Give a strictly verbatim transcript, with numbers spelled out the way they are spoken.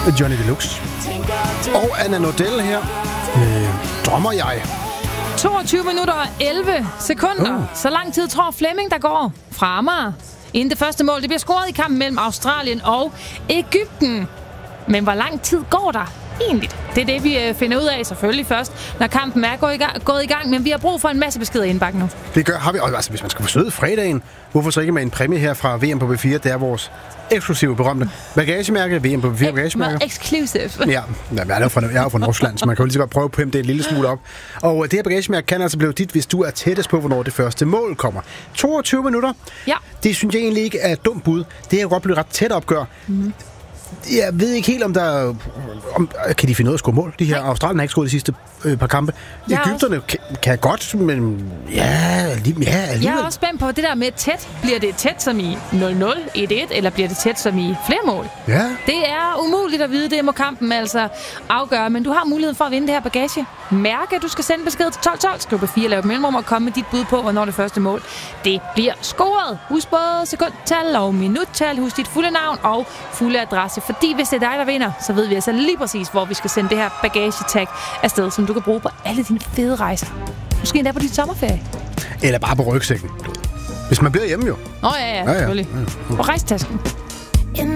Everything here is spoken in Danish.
Johnny Deluxe. Og Anna Nordell her. Øh, drømmer jeg. toogtyve minutter og elleve sekunder. Uh. Så lang tid tror Flemming, der går fra Amager. Inden det første mål, det bliver scoret i kampen mellem Australien og Egypten. Men hvor lang tid går der egentlig? Det er det, vi finder ud af selvfølgelig først, når kampen er gået i gang, gået i gang. Men vi har brug for en masse beskeder i indbakken nu. Det gør, har vi også. Altså, hvis man skal forsøge fredagen, hvorfor så ikke med en præmie her fra V M på B fire? Det er vores eksklusive berømte bagagemærke. V M på B fire bagagemærke. Exclusive. Ja, jeg er jo fra, jeg er fra Nordsjælland, så man kan jo lige så godt prøve at pimpe det en lille smule op. Og det her bagagemærke kan altså blive dit, hvis du er tættest på, hvornår det første mål kommer. toogtyve minutter. Ja. Det synes jeg egentlig ikke er et dumt bud. Det er jo godt blive ret tæt opgør. Mm. Jeg ved ikke helt, om der... Om, kan de finde ud af at score mål? De her Australien har ikke scoret de sidste øh, par kampe. Egypterne kan, kan godt, men ja, lige, ja, alligevel. Jeg er også spændt på det der med tæt. Bliver det tæt som i nul nul, et et, eller bliver det tæt som i flere mål? Ja. Det er umuligt at vide, det må kampen altså afgøre, men du har muligheden for at vinde det her bagage. Mærke, du skal sende besked til tolv tolv, skriv på fire, lav et mellemrum og komme med dit bud på, hvornår det første mål det bliver scoret. Husk både sekundtal og minuttal, husk dit fulde navn og fulde adresse, fordi hvis det er dig, der vinder, så ved vi altså lige præcis, hvor vi skal sende det her bagagetag afsted, som du kan bruge på alle dine fede rejser. Måske endda på dit sommerferie. Eller bare på rygsækken. Hvis man bliver hjemme jo. Åh oh, ja, ja, selvfølgelig. Ja, ja. Ja, ja. På rejstasken.